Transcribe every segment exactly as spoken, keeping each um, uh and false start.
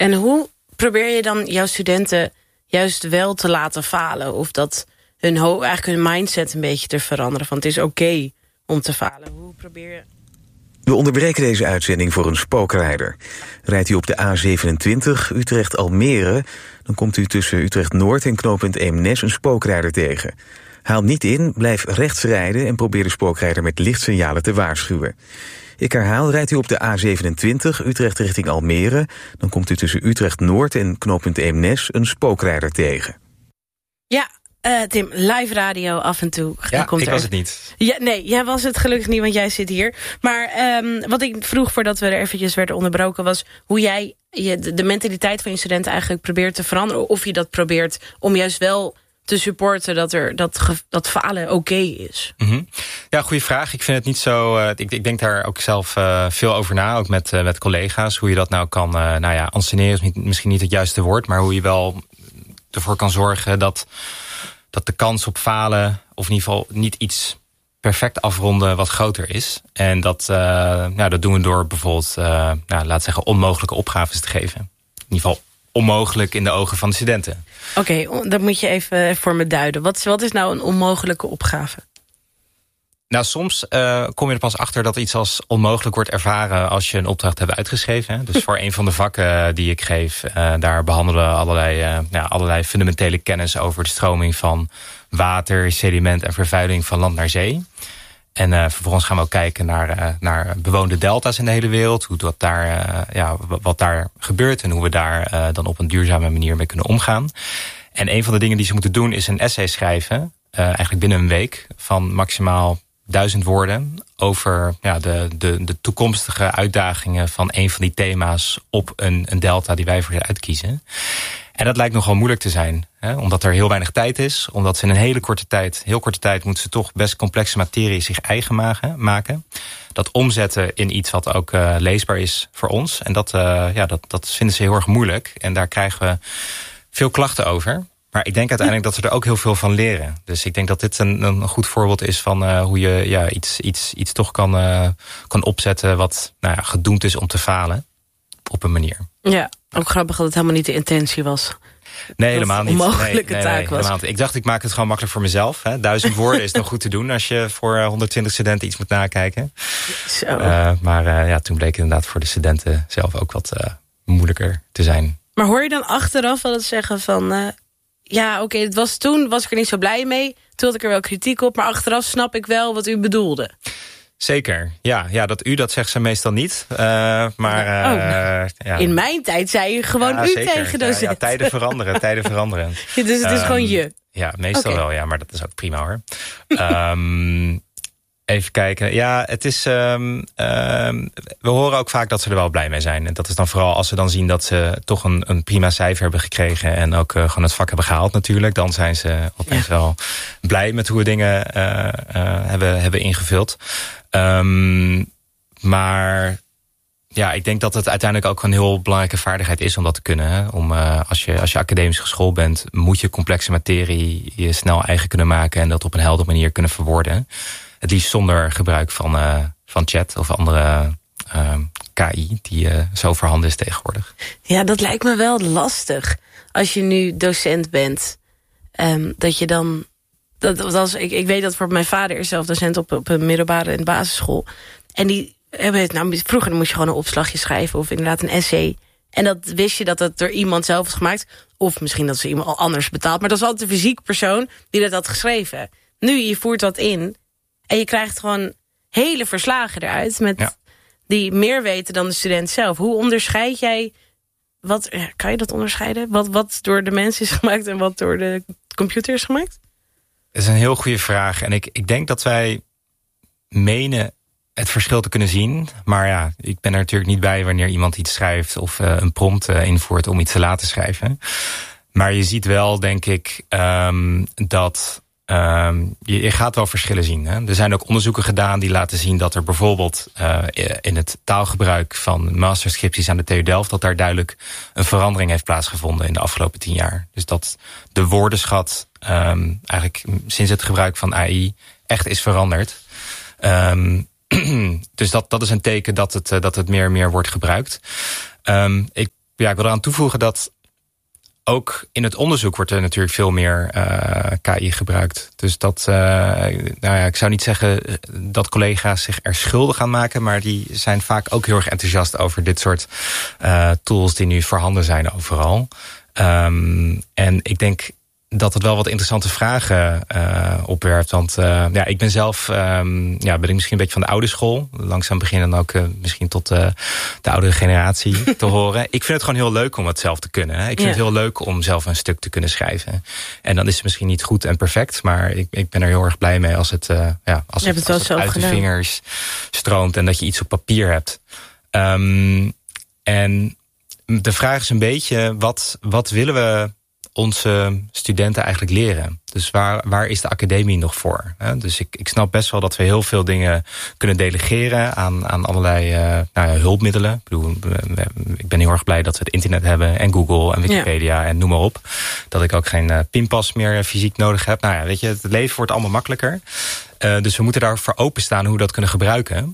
En hoe probeer je dan jouw studenten juist wel te laten falen? Of dat hun, ho- eigenlijk hun mindset een beetje te veranderen? Van het is oké okay om te falen. Hoe probeer je... We onderbreken deze uitzending voor een spookrijder. Rijdt u op de A zevenentwintig Utrecht-Almere... dan komt u tussen Utrecht-Noord en knooppunt Eemnes een spookrijder tegen. Haal niet in, blijf rechts rijden... en probeer de spookrijder met lichtsignalen te waarschuwen. Ik herhaal, rijdt u op de A zevenentwintig Utrecht richting Almere... dan komt u tussen Utrecht-Noord en knooppunt Eemnes een spookrijder tegen. Ja, uh, Tim, live radio af en toe. Ja, komt ik er. was het niet. Ja, nee, jij was het gelukkig niet, want jij zit hier. Maar um, wat ik vroeg voordat we er eventjes werden onderbroken... was hoe jij je, de, de mentaliteit van je studenten eigenlijk probeert te veranderen. Of je dat probeert om juist wel te supporten dat, er, dat, dat falen oké okay is. Mm-hmm. Ja, goede vraag. Ik vind het niet zo... Uh, ik, ik denk daar ook zelf uh, veel over na, ook met, uh, met collega's. Hoe je dat nou kan... Uh, nou ja, anseneren is niet, misschien niet het juiste woord... maar hoe je wel ervoor kan zorgen dat... dat de kans op falen, of in ieder geval niet iets perfect afronden... wat groter is. En dat, uh, nou, dat doen we door bijvoorbeeld... Uh, nou, laten we zeggen, onmogelijke opgaves te geven. In ieder geval onmogelijk in de ogen van de studenten. Oké, okay, dat moet je even voor me duiden. Wat, wat is nou een onmogelijke opgave? Nou, soms uh, kom je er pas achter dat iets als onmogelijk wordt ervaren... als je een opdracht hebt uitgeschreven. Hè. Dus voor een van de vakken die ik geef... Uh, daar behandelen we allerlei, uh, ja, allerlei fundamentele kennis... over de stroming van water, sediment en vervuiling van land naar zee. En uh, vervolgens gaan we ook kijken naar, uh, naar bewoonde delta's in de hele wereld. Hoe dat daar, uh, ja, wat daar gebeurt en hoe we daar uh, dan op een duurzame manier mee kunnen omgaan. En een van de dingen die ze moeten doen is een essay schrijven. Uh, eigenlijk binnen een week van maximaal duizend woorden over ja, de, de, de toekomstige uitdagingen van een van die thema's op een, een delta die wij voor ze uitkiezen. En dat lijkt nogal moeilijk te zijn, hè, omdat er heel weinig tijd is. Omdat ze in een hele korte tijd, heel korte tijd moeten ze toch best complexe materie zich eigen maken. Dat omzetten in iets wat ook uh, leesbaar is voor ons. En dat, uh, ja, dat, dat vinden ze heel erg moeilijk. En daar krijgen we veel klachten over. Maar ik denk uiteindelijk dat we er ook heel veel van leren. Dus ik denk dat dit een, een goed voorbeeld is van uh, hoe je ja, iets, iets, iets toch kan, uh, kan opzetten... wat nou ja, gedoemd is om te falen op een manier. Ja, ook grappig dat het helemaal niet de intentie was. Nee, helemaal niet. Een onmogelijke nee, nee, taak nee, was. Ik dacht, ik maak het gewoon makkelijk voor mezelf. Hè. Duizend woorden is nog goed te doen als je voor honderdtwintig studenten iets moet nakijken. Zo. Uh, maar uh, ja, toen bleek het inderdaad voor de studenten zelf ook wat uh, moeilijker te zijn. Maar hoor je dan achteraf wel het zeggen van... Uh, ja, oké, okay, het was toen was ik er niet zo blij mee. Toen had ik er wel kritiek op, maar achteraf snap ik wel wat u bedoelde. Zeker, ja, ja, dat u, dat zegt ze meestal niet. Uh, maar, uh, oh, ja. In mijn tijd zei je gewoon ja, u zeker. tegen docent. Ja, ja, tijden veranderen, tijden veranderen. Ja, dus het is um, gewoon je? Ja, meestal okay. wel, ja, maar dat is ook prima hoor. um, even kijken, ja, het is... Um, um, we horen ook vaak dat ze er wel blij mee zijn. En dat is dan vooral als ze dan zien dat ze toch een, een prima cijfer hebben gekregen... en ook uh, gewoon het vak hebben gehaald natuurlijk. Dan zijn ze opeens ja. wel blij met hoe we dingen uh, uh, hebben, hebben ingevuld. Um, maar ja, ik denk dat het uiteindelijk ook een heel belangrijke vaardigheid is om dat te kunnen. Hè? Om, uh, als, je, als je academisch geschoold bent, moet je complexe materie je snel eigen kunnen maken... en dat op een heldere manier kunnen verwoorden. Het liefst zonder gebruik van, uh, van chat of andere uh, K I die uh, zo voorhanden is tegenwoordig. Ja, dat lijkt me wel lastig. Als je nu docent bent, um, dat je dan... Dat, dat was, ik, ik weet dat voor mijn vader is zelf docent op, op een middelbare en basisschool. En die hebben het, nou, vroeger dan moest je gewoon een opslagje schrijven of inderdaad een essay. En dat wist je dat het door iemand zelf was gemaakt. Of misschien dat ze iemand anders betaald. Maar dat was altijd een fysiek persoon die dat had geschreven. Nu, je voert dat in en je krijgt gewoon hele verslagen eruit met ja. die meer weten dan de student zelf. Hoe onderscheid jij, wat, kan je dat onderscheiden? Wat, wat door de mens is gemaakt en wat door de computer is gemaakt? Dat is een heel goede vraag. En ik, ik denk dat wij menen het verschil te kunnen zien. Maar ja, ik ben er natuurlijk niet bij wanneer iemand iets schrijft... of uh, een prompt uh, invoert om iets te laten schrijven. Maar je ziet wel, denk ik, um, dat... Um, je, je gaat wel verschillen zien. Hè? Er zijn ook onderzoeken gedaan die laten zien dat er bijvoorbeeld... Uh, in het taalgebruik van masterscripties aan de T U Delft... dat daar duidelijk een verandering heeft plaatsgevonden in de afgelopen tien jaar. Dus dat de woordenschat um, eigenlijk sinds het gebruik van A I echt is veranderd. Um, dus dat, dat is een teken dat het, dat het meer en meer wordt gebruikt. Um, ik ja, ik wil eraan toevoegen dat ook in het onderzoek wordt er natuurlijk veel meer uh, K I gebruikt. Dus dat, uh, nou ja, ik zou niet zeggen dat collega's zich er schuldig aan maken, maar die zijn vaak ook heel erg enthousiast over dit soort uh, tools die nu voorhanden zijn overal. Um, en ik denk dat het wel wat interessante vragen uh, opwerpt. Want uh, ja, ik ben zelf um, ja, ben ik misschien een beetje van de oude school. Langzaam beginnen dan ook uh, misschien tot uh, de oudere generatie te horen. Ik vind het gewoon heel leuk om het zelf te kunnen. Hè. Ik vind ja. het heel leuk om zelf een stuk te kunnen schrijven. En dan is het misschien niet goed en perfect. Maar ik, ik ben er heel erg blij mee als het, uh, ja, als het, het, als het uit gedaan. de vingers stroomt. En dat je iets op papier hebt. Um, en de vraag is een beetje, wat, wat willen we onze studenten eigenlijk leren? Dus waar, waar is de academie nog voor? Dus ik, ik snap best wel dat we heel veel dingen kunnen delegeren aan, aan allerlei uh, nou ja, hulpmiddelen. Ik bedoel, ik ben heel erg blij dat we het internet hebben en Google en Wikipedia ja. en noem maar op. Dat ik ook geen uh, pinpas meer fysiek nodig heb. Nou ja, weet je, het leven wordt allemaal makkelijker. Uh, dus we moeten daarvoor openstaan hoe we dat kunnen gebruiken.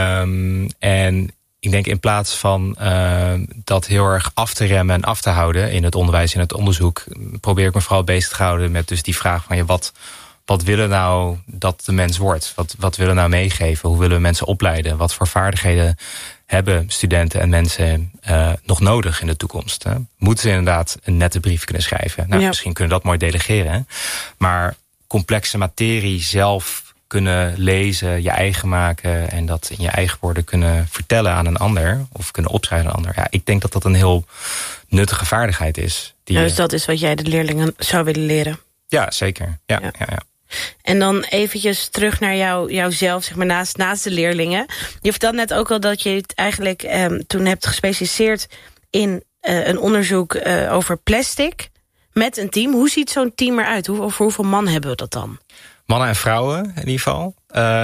Um, en ik denk in plaats van uh, dat heel erg af te remmen en af te houden in het onderwijs en het onderzoek, probeer ik me vooral bezig te houden met dus die vraag van ja, wat, wat willen nou dat de mens wordt? Wat, wat willen we nou meegeven? Hoe willen we mensen opleiden? Wat voor vaardigheden hebben studenten en mensen uh, nog nodig in de toekomst? Hè? Moeten ze inderdaad een nette brief kunnen schrijven? Nou, ja. Misschien kunnen we dat mooi delegeren. Maar complexe materie zelf kunnen lezen, je eigen maken en dat in je eigen woorden kunnen vertellen aan een ander of kunnen opschrijven aan een ander. Ja, ik denk dat dat een heel nuttige vaardigheid is. Die dus dat is wat jij de leerlingen zou willen leren? Ja, zeker. Ja, ja. Ja, ja. En dan eventjes terug naar jou, jouzelf, zeg maar naast, naast de leerlingen. Je vertelde net ook al dat je het eigenlijk um, toen hebt gespecialiseerd in uh, een onderzoek uh, over plastic met een team. Hoe ziet zo'n team eruit? Hoe, voor hoeveel man hebben we dat dan? Mannen en vrouwen in ieder geval.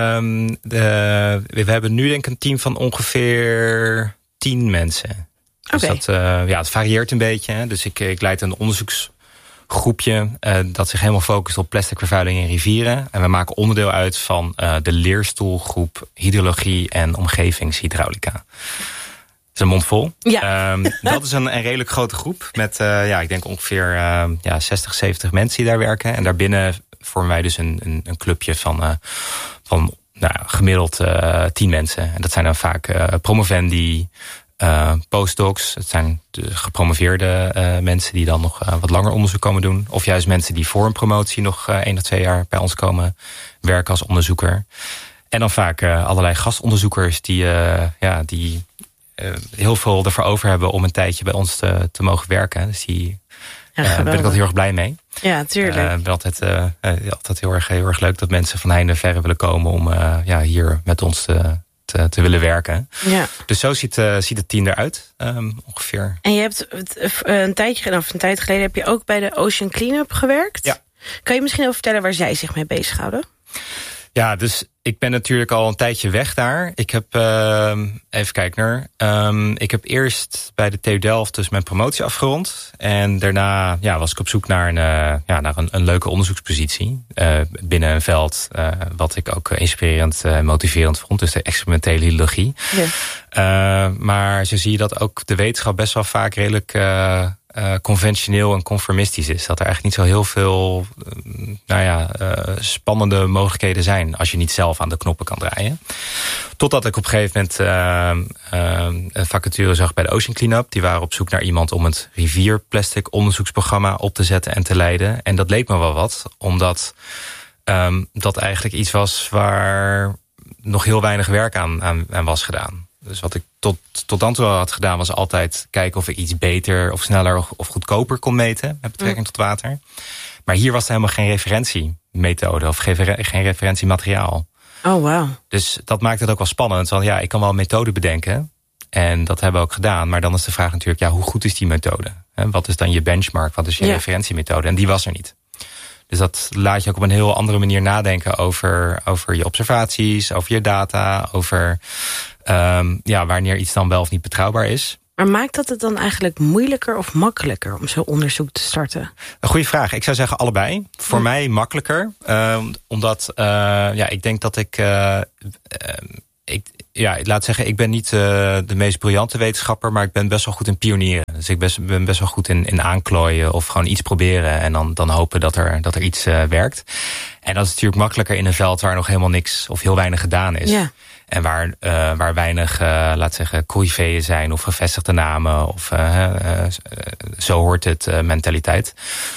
Um, de, we hebben nu denk ik een team van ongeveer tien mensen. Dus okay. dat, uh, ja, het varieert een beetje. Hè. Dus ik, ik leid een onderzoeksgroepje uh, dat zich helemaal focust op plastic vervuiling in rivieren. En we maken onderdeel uit van uh, de leerstoelgroep hydrologie en omgevingshydraulica. Dat is een mond vol. Ja. Um, dat is een, een redelijk grote groep met uh, ja, ik denk ongeveer uh, ja, zestig, zeventig mensen die daar werken. En daarbinnen vormen wij dus een, een, een clubje van, uh, van nou, gemiddeld uh, tien mensen. En dat zijn dan vaak uh, promovendi, uh, postdocs. Het zijn de gepromoveerde uh, mensen die dan nog uh, wat langer onderzoek komen doen. Of juist mensen die voor een promotie nog uh, één of twee jaar bij ons komen werken als onderzoeker. En dan vaak uh, allerlei gastonderzoekers die, uh, ja, die uh, heel veel ervoor over hebben om een tijdje bij ons te, te mogen werken. Dus die ja, uh, ben ik altijd heel erg blij mee. Ja, tuurlijk. Ik uh, ben altijd, uh, uh, altijd heel, erg, heel erg leuk dat mensen van heinde en verre willen komen om uh, ja, hier met ons te, te, te willen werken. Ja. Dus zo ziet, uh, ziet het team eruit, um, ongeveer. En je hebt een tijdje, of een tijd geleden heb je ook bij de Ocean Cleanup gewerkt. Ja. Kan je misschien even vertellen waar zij zich mee bezighouden? Ja, dus ik ben natuurlijk al een tijdje weg daar. Ik heb, uh, even kijken naar, um, ik heb eerst bij de T U Delft dus mijn promotie afgerond. En daarna ja, was ik op zoek naar een, uh, ja, naar een, een leuke onderzoekspositie. Uh, binnen een veld uh, wat ik ook inspirerend en uh, motiverend vond. Dus de experimentele hydrologie. Ja. Uh, maar zo zie je dat ook de wetenschap best wel vaak redelijk Uh, Uh, conventioneel en conformistisch is. Dat er eigenlijk niet zo heel veel uh, nou ja, uh, spannende mogelijkheden zijn als je niet zelf aan de knoppen kan draaien. Totdat ik op een gegeven moment uh, uh, een vacature zag bij de Ocean Cleanup. Die waren op zoek naar iemand om het rivierplastic onderzoeksprogramma op te zetten en te leiden. En dat leek me wel wat, omdat um, dat eigenlijk iets was waar nog heel weinig werk aan, aan, aan was gedaan. Dus wat ik tot, tot dan toe al had gedaan was altijd kijken of ik iets beter of sneller of, of goedkoper kon meten met betrekking tot water. Maar hier was er helemaal geen referentiemethode of geen, geen referentiemateriaal. Oh, wow. Dus dat maakt het ook wel spannend. Want ja, ik kan wel een methode bedenken. En dat hebben we ook gedaan. Maar dan is de vraag natuurlijk, ja, hoe goed is die methode? Wat is dan je benchmark? Wat is je ja. referentiemethode? En die was er niet. Dus dat laat je ook op een heel andere manier nadenken over, over je observaties, over je data, over um, ja, wanneer iets dan wel of niet betrouwbaar is. Maar maakt dat het dan eigenlijk moeilijker of makkelijker om zo'n onderzoek te starten? Een goede vraag. Ik zou zeggen allebei. Voor hm. mij makkelijker. Uh, omdat uh, ja, ik denk dat ik Uh, uh, ik, ja, laat zeggen, ik ben niet uh, de meest briljante wetenschapper, maar ik ben best wel goed in pionieren. Dus ik best, ben best wel goed in, in aanklooien of gewoon iets proberen en dan, dan hopen dat er, dat er iets uh, werkt. En dat is natuurlijk makkelijker in een veld waar nog helemaal niks of heel weinig gedaan is. Ja. En waar, uh, waar weinig, uh, laat zeggen, coryfeeën zijn of gevestigde namen of uh, uh, uh, zo hoort het uh, mentaliteit.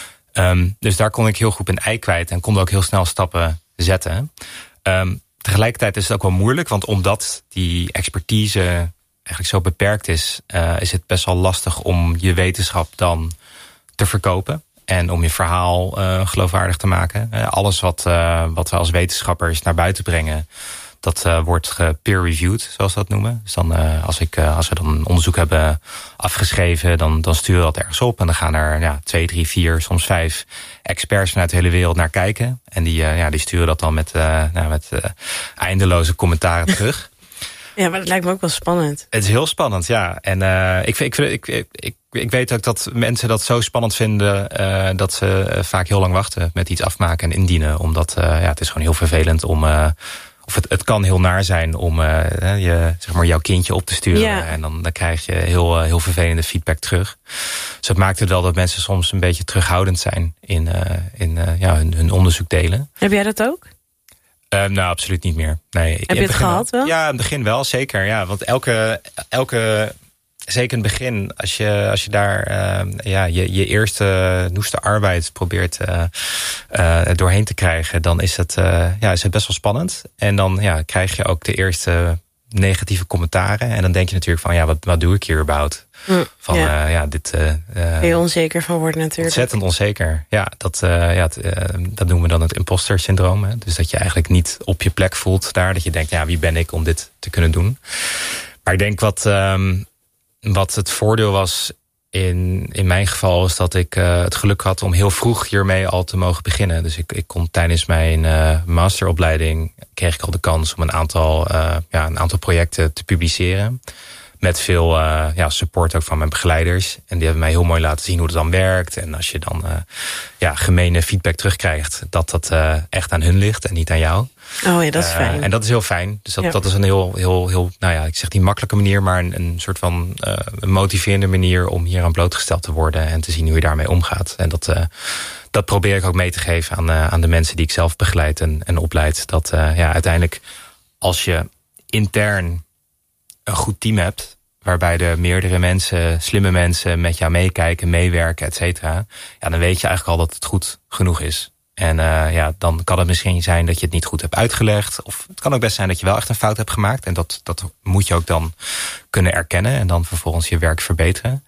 Um, dus daar kon ik heel goed mijn ei kwijt en kon ook heel snel stappen zetten. Um, tegelijkertijd is het ook wel moeilijk, want omdat die expertise eigenlijk zo beperkt is, uh, is het best wel lastig om je wetenschap dan te verkopen. En om je verhaal uh, geloofwaardig te maken. Uh, alles wat, uh, wat we als wetenschappers naar buiten brengen, dat uh, wordt peer-reviewed, zoals we dat noemen. Dus dan, uh, als, ik, uh, als we dan een onderzoek hebben afgeschreven, dan, dan sturen we dat ergens op. En dan gaan er ja, twee, drie, vier, soms vijf experts vanuit de hele wereld naar kijken. En die, uh, ja, die sturen dat dan met, uh, nou, met uh, eindeloze commentaren terug. Ja, maar dat lijkt me ook wel spannend. Het is heel spannend, ja. En uh, ik, ik, ik, ik, ik, ik weet ook dat mensen dat zo spannend vinden, uh, dat ze vaak heel lang wachten met iets afmaken en indienen. Omdat uh, ja, het is gewoon heel vervelend om... Uh, Of het, het kan heel naar zijn om uh, je, zeg maar, jouw kindje op te sturen. Ja. En dan, dan krijg je heel, uh, heel vervelende feedback terug. Dus dat maakt het wel dat mensen soms een beetje terughoudend zijn in, uh, in uh, ja, hun, hun onderzoek delen. Heb jij dat ook? Uh, nou, absoluut niet meer. Nee, Heb je het gehad wel? Ja, in het begin wel, zeker. Ja, want elke... elke Zeker in het begin, als je, als je daar uh, ja, je, je eerste noeste arbeid probeert uh, uh, doorheen te krijgen, dan is het, uh, ja, is het best wel spannend. En dan ja, krijg je ook de eerste negatieve commentaren. En dan denk je natuurlijk van, ja, wat, wat doe ik hier überhaupt? Mm, van, ja. Uh, ja, dit... Uh, Heel onzeker van worden natuurlijk. Ontzettend onzeker. Ja, dat, uh, ja, het, uh, dat noemen we dan het imposter syndroom. Hè? Dus dat je eigenlijk niet op je plek voelt daar. Dat je denkt, ja, wie ben ik om dit te kunnen doen? Maar ik denk wat... Um, Wat het voordeel was in, in mijn geval is dat ik uh, het geluk had om heel vroeg hiermee al te mogen beginnen. Dus ik, ik kon tijdens mijn uh, masteropleiding kreeg ik al de kans om een aantal, uh, ja, een aantal projecten te publiceren. Met veel uh, ja, support ook van mijn begeleiders. En die hebben mij heel mooi laten zien hoe het dan werkt. En als je dan uh, ja, gemene feedback terugkrijgt, dat dat uh, echt aan hun ligt en niet aan jou. Oh ja, dat is fijn. Uh, en dat is heel fijn. Dus dat, ja. dat is een heel, heel, heel, nou ja, ik zeg niet makkelijke manier, maar een, een soort van uh, een motiverende manier om hier aan blootgesteld te worden en te zien hoe je daarmee omgaat. En dat, uh, dat probeer ik ook mee te geven aan, uh, aan de mensen die ik zelf begeleid en, en opleid. Dat uh, ja, uiteindelijk, als je intern een goed team hebt, waarbij er meerdere mensen, slimme mensen met jou meekijken, meewerken, et cetera, ja, dan weet je eigenlijk al dat het goed genoeg is. En uh, ja, dan kan het misschien zijn dat je het niet goed hebt uitgelegd. Of het kan ook best zijn dat je wel echt een fout hebt gemaakt. En dat, dat moet je ook dan kunnen erkennen. En dan vervolgens je werk verbeteren.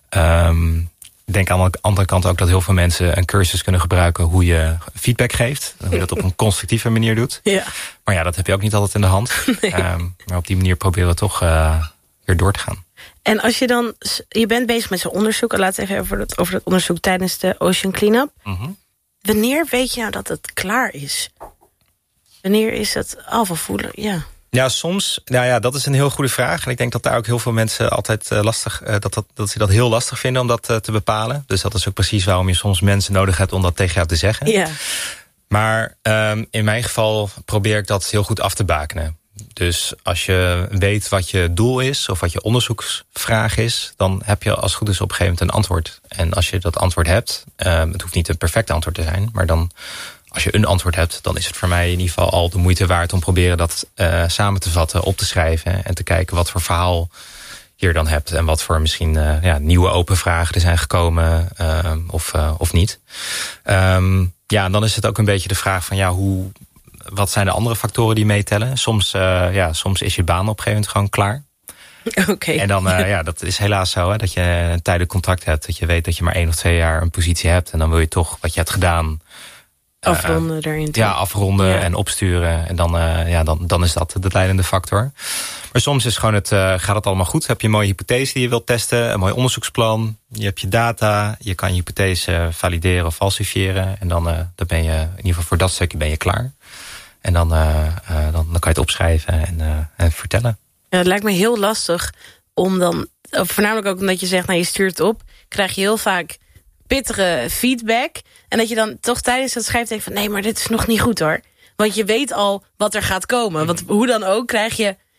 Um, ik denk aan de andere kant ook dat heel veel mensen een cursus kunnen gebruiken hoe je feedback geeft. Hoe je dat op een constructieve manier doet. Ja. Maar ja, dat heb je ook niet altijd in de hand. Nee. Um, maar op die manier proberen we toch uh, weer door te gaan. En als je dan, je bent bezig met zo'n onderzoek. Laten we even over het, over het onderzoek tijdens de Ocean Cleanup. Mm-hmm. Wanneer weet je nou dat het klaar is? Wanneer is het afvoelen? Ja. Ja, soms. Nou ja, dat is een heel goede vraag. En ik denk dat daar ook heel veel mensen altijd uh, lastig, uh, dat, dat, dat ze dat heel lastig vinden om dat uh, te bepalen. Dus dat is ook precies waarom je soms mensen nodig hebt om dat tegen jou te zeggen. Ja. Maar um, in mijn geval probeer ik dat heel goed af te bakenen. Dus als je weet wat je doel is of wat je onderzoeksvraag is, dan heb je als het goed is op een gegeven moment een antwoord. En als je dat antwoord hebt, um, het hoeft niet een perfect antwoord te zijn, maar dan als je een antwoord hebt, dan is het voor mij in ieder geval al de moeite waard om proberen dat uh, samen te vatten, op te schrijven en te kijken wat voor verhaal je er dan hebt en wat voor misschien uh, ja, nieuwe open vragen er zijn gekomen uh, of, uh, of niet. Um, ja, en dan is het ook een beetje de vraag van ja, hoe, wat zijn de andere factoren die meetellen? Soms, uh, ja, soms is je baan op een gegeven moment gewoon klaar. Okay. En dan, uh, ja, dat is helaas zo, hè, dat je een tijdelijk contract hebt, dat je weet dat je maar één of twee jaar een positie hebt en dan wil je toch wat je hebt gedaan afronden uh, erin. Ja, afronden ja. en opsturen. En dan, uh, ja, dan, dan is dat de leidende factor. Maar soms is gewoon het, uh, gaat het allemaal goed. Heb je een mooie hypothese die je wilt testen. Een mooi onderzoeksplan. Je hebt je data. Je kan je hypothese valideren of falsifiëren. En dan, uh, dan ben je, in ieder geval voor dat stukje ben je klaar. En dan, uh, uh, dan, dan kan je het opschrijven en, uh, en vertellen. Ja, het lijkt me heel lastig om dan, voornamelijk ook omdat je zegt, nou je stuurt het op, krijg je heel vaak pittige feedback. En dat je dan toch tijdens het schrijven denkt van nee, maar dit is nog niet goed hoor. Want je weet al wat er gaat komen. Want hoe dan ook krijg je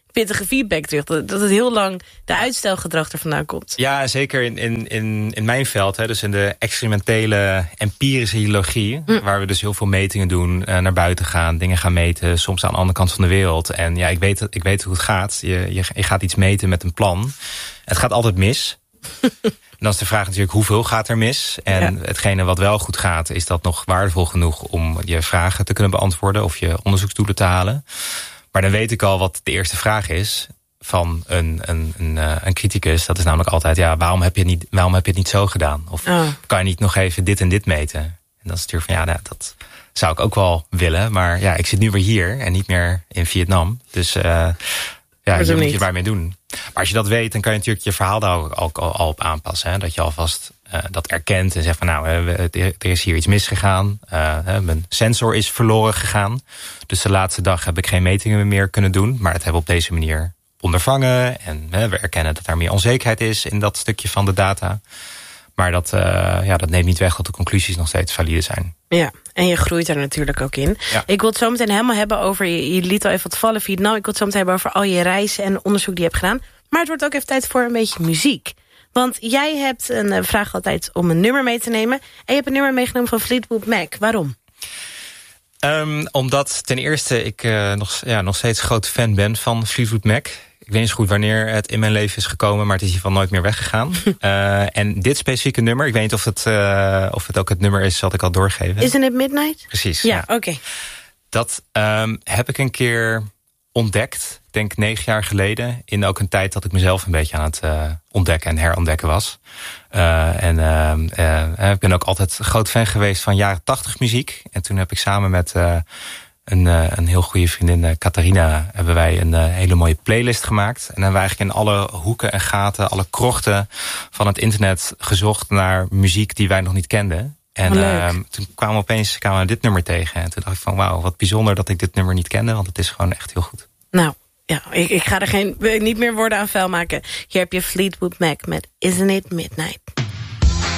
pittige feedback terug. Dat, dat het heel lang de uitstelgedrag er vandaan komt. Ja, zeker in, in, in, in mijn veld. Hè, dus in de experimentele empirische ideologie. Mm. Waar we dus heel veel metingen doen. Uh, naar buiten gaan, dingen gaan meten. Soms aan de andere kant van de wereld. En ja, ik weet, ik weet hoe het gaat. Je, je, je gaat iets meten met een plan. Het gaat altijd mis. En dan is de vraag natuurlijk, hoeveel gaat er mis? En ja. hetgene wat wel goed gaat, is dat nog waardevol genoeg om je vragen te kunnen beantwoorden of je onderzoeksdoelen te halen. Maar dan weet ik al wat de eerste vraag is van een, een, een, een criticus. Dat is namelijk altijd, ja, waarom heb je het niet, waarom heb je het niet zo gedaan? Of oh. kan je niet nog even dit en dit meten? En dan is het natuurlijk van, ja, nou, dat zou ik ook wel willen. Maar ja, ik zit nu weer hier en niet meer in Vietnam. Dus uh, ja, hier moet je waar mee doen. Maar als je dat weet, dan kan je natuurlijk je verhaal daar ook, ook al, al op aanpassen. Hè? Dat je alvast uh, dat erkent en zegt van nou, er is hier iets misgegaan. Uh, mijn sensor is verloren gegaan. Dus de laatste dag heb ik geen metingen meer kunnen doen. Maar dat hebben we op deze manier ondervangen. En uh, we erkennen dat er meer onzekerheid is in dat stukje van de data. Maar dat, uh, ja, dat neemt niet weg dat de conclusies nog steeds valide zijn. Ja, en je groeit er natuurlijk ook in. Ja. Ik wil het zo meteen helemaal hebben over, je, je liet al even wat vallen, Vietnam. Ik wil het zo meteen hebben over al je reizen en onderzoek die je hebt gedaan. Maar het wordt ook even tijd voor een beetje muziek. Want jij hebt een uh, vraag altijd om een nummer mee te nemen. En je hebt een nummer meegenomen van Fleetwood Mac. Waarom? Um, omdat ten eerste ik uh, nog, ja, nog steeds groot fan ben van Fleetwood Mac. Ik weet niet zo goed wanneer het in mijn leven is gekomen, maar het is hiervan nooit meer weggegaan. uh, en dit specifieke nummer, ik weet niet of het, uh, of het ook het nummer is wat ik al doorgeven. Isn't it Midnight? Precies. Ja, ja. oké. Okay. Dat um, heb ik een keer ontdekt, ik denk negen jaar geleden. In ook een tijd dat ik mezelf een beetje aan het uh, ontdekken en herontdekken was. Uh, en uh, uh, ik ben ook altijd groot fan geweest van jaren tachtig muziek. En toen heb ik samen met uh, een, uh, een heel goede vriendin, uh, Catharina, hebben wij een uh, hele mooie playlist gemaakt. En dan hebben we eigenlijk in alle hoeken en gaten, alle krochten van het internet gezocht naar muziek die wij nog niet kenden. En uh, toen kwamen we opeens kwamen we dit nummer tegen. En toen dacht ik van wauw, wat bijzonder dat ik dit nummer niet kende. Want het is gewoon echt heel goed. Nou, ja, ik, ik ga er geen, niet meer woorden aan vuil maken. Hier heb je Fleetwood Mac met Isn't It Midnight.